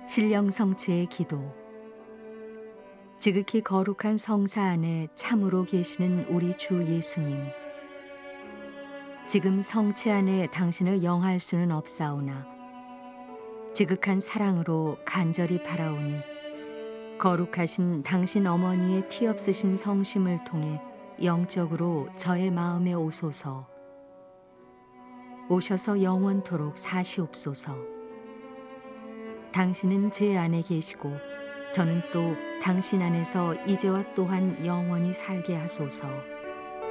신령 성체의 기도. 지극히 거룩한 성사 안에 참으로 계시는 우리 주 예수님, 지금 성체 안에 당신을 영할 수는 없사오나 지극한 사랑으로 간절히 바라오니 거룩하신 당신 어머니의 티 없으신 성심을 통해 영적으로 저의 마음에 오소서. 오셔서 영원토록 사시옵소서. 당신은 제 안에 계시고 저는 또 당신 안에서 이제와 또한 영원히 살게 하소서.